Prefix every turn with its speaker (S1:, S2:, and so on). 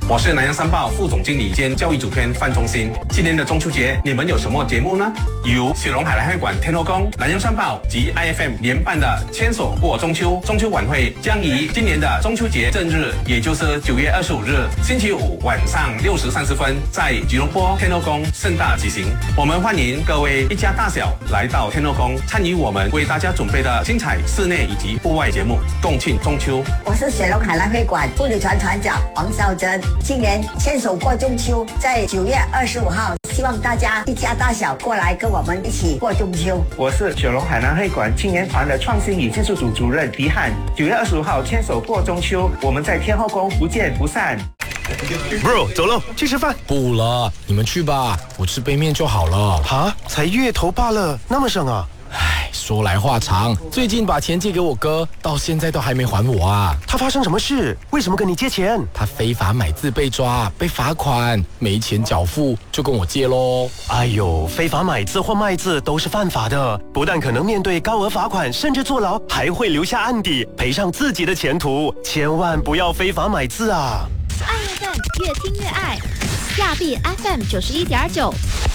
S1: 我是南洋三报副总经理兼教育主编范忠新。今年的中秋节，你们有什么节目呢？由雪隆海澜会馆天后宫、南洋三报及 IFM 联办的牵手过中秋中秋晚会，将于今年的中秋节正日，也就是9月25日星期五晚上6时30分，在吉隆坡天后宫盛大举行。我们欢迎各位一家大小来到天后宫，参与我们为大家准备的精彩室内以及户外节目，共庆中秋。
S2: 我是雪隆海澜会馆妇女团团长王孝珍。今年牵手过中秋，在9月25号，希望大家一家大小过来跟我们一起过中秋。
S3: 我是雪隆海澜会馆青年团的创新与技术组主任狄汉。9月25号牵手过中秋，我们在天后宫不见不散。
S4: Bro， 走喽，去吃饭。
S5: 不了，你们去吧，我吃杯面就好了。
S4: 哈，才月头罢了，那么省啊？
S5: 唉，说来话长，最近把钱借给我哥，到现在都还没还我啊。
S4: 他发生什么事？为什么跟你借钱？
S5: 他非法买字被抓，被罚款，没钱缴付，就跟我借咯。
S4: 哎呦，非法买字或卖字都是犯法的，不但可能面对高额罚款，甚至坐牢，还会留下案底，赔上自己的前途。千万不要非法买字啊！
S6: 爱乐饭越听越爱，亚庇 FM91.9。